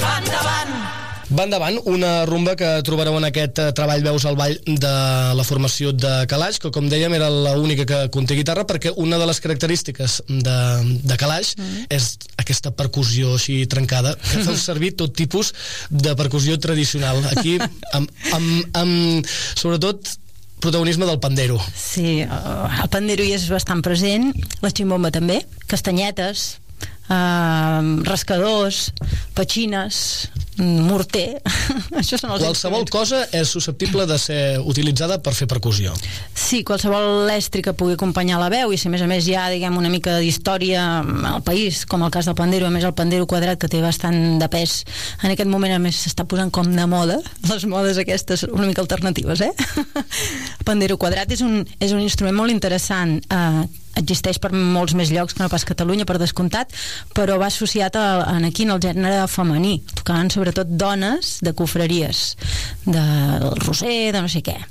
va endavant. Va endavant, una rumba que trobareu en aquest treball Veus al Ball de la formació de Calaix, que com dèiem era l'única que conté guitarra, perquè una de les característiques de Calaix és aquesta percussió així trencada, que feu servir tot tipus de percussió tradicional. Aquí, amb sobretot protagonisme del pandero. Sí, el pandero hi és bastant present, la ximbomba també, castanyetes, rascadors, petxines, morter. Això són els qualsevol cosa és susceptible de ser utilitzada per fer percussió. Sí, qualsevol estri que pugui acompanyar la veu, i si a més hi ha, diguem, una mica d'història al país, com el cas del pandero, a més el pandero quadrat, que té bastant de pes en aquest moment, a més s'està posant com de moda, les modes aquestes una mica alternatives, el pandero quadrat és un instrument molt interessant, existeix per molts més llocs que no pas Catalunya, per descomptat, però va associat aquí en el gènere femení, tocant sobretot dones de confraries, del Roser, de no sé què,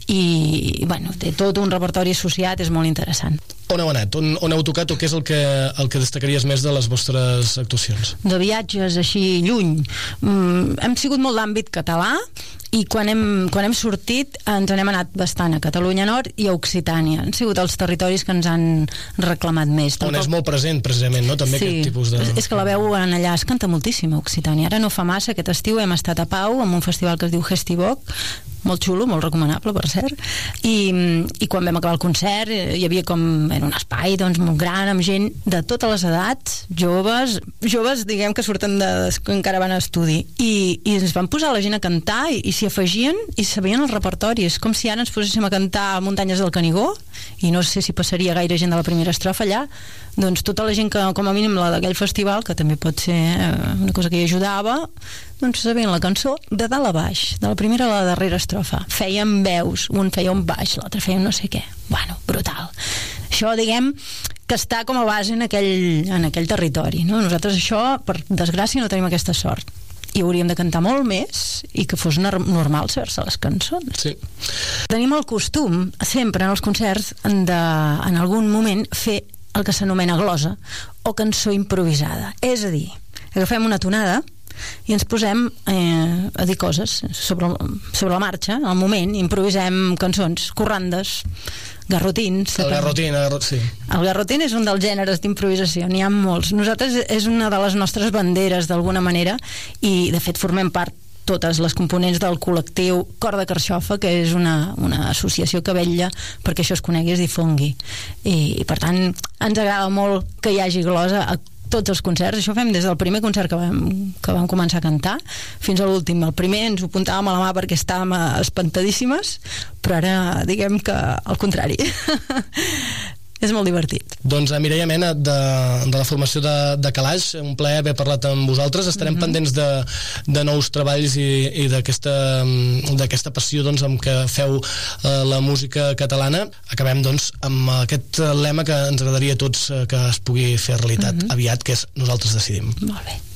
i bueno, té tot un repertori associat, és molt interessant. On heu anat? On heu tocat, o què és el que destacaries més de les vostres actuacions? De viatges així lluny, hem sigut molt d'àmbit català, i quan hem sortit ens n'hem anat bastant a Catalunya Nord i a Occitània. Han sigut els territoris que ens han reclamat més. On és molt present, precisament, no? També sí, aquest tipus de... És que la veu allà es canta moltíssim a Occitània. Ara no fa massa, aquest estiu hem estat a Pau amb un festival que es diu Gestivoc, molt xulo, molt recomanable, per cert, i quan vam acabar el concert hi havia era un espai doncs, molt gran, amb gent de totes les edats, joves diguem que surten que encara van a estudi, i ens van posar la gent a cantar i s'hi afegien i sabien els repertoris, com si ara ens poséssim a cantar Muntanyes del Canigó, i no sé si passaria gaire gent de la primera estrofa allà, doncs tota la gent que, com a mínim la d'aquell festival, que també pot ser una cosa que hi ajudava, doncs sabien la cançó de dalt a baix, de la primera a la darrera estrofa. Feien veus, un feia un baix, l'altre feia un no sé què. Bueno, brutal. Això, diguem, que està com a base en aquell territori, no? Nosaltres això, per desgràcia, no tenim aquesta sort. I hauríem de cantar molt més i que fos normal saber-se les cançons. Sí. Tenim el costum, sempre en els concerts, en algun moment fer el que s'anomena glosa o cançó improvisada. És a dir, agafem una tonada i ens posem a dir coses sobre la marxa, al moment, improvisem cançons, corrandes, garrotins. El garrotín, sí. El garrotín és un dels gèneres d'improvisació, n'hi ha molts. Nosaltres és una de les nostres banderes d'alguna manera, i de fet formem part totes les components del col·lectiu Cor de Carxofa, que és una associació que vetlla perquè això es conegui i es difongui, i per tant ens agrada molt que hi hagi glosa a tots els concerts. Això fem des del primer concert que vam començar a cantar fins a l'últim. El primer ens ho apuntàvem a la mà perquè estàvem espantadíssimes, però ara diguem que al contrari. És molt divertit. Doncs a Mireia Mena, de la formació de Calaix, un plaer haver parlat amb vosaltres. Estarem pendents de nous treballs i d'aquesta passió doncs, amb què feu la música catalana. Acabem doncs amb aquest lema que ens agradaria a tots que es pugui fer realitat aviat, que és Nosaltres decidim. Molt bé.